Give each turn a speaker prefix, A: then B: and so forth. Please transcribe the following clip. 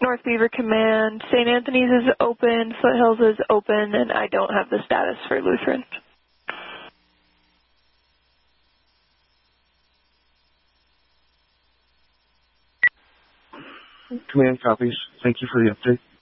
A: North Beaver Command, St. Anthony's is open, Foothills is open, and I don't have the status for Lutheran.
B: Command copies. Thank you for the update.